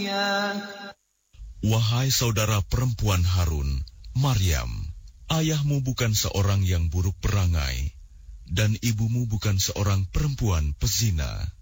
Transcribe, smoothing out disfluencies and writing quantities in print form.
Wahai saudara perempuan Harun, Maryam, ayahmu bukan seorang yang buruk perangai, dan ibumu bukan seorang perempuan pezina.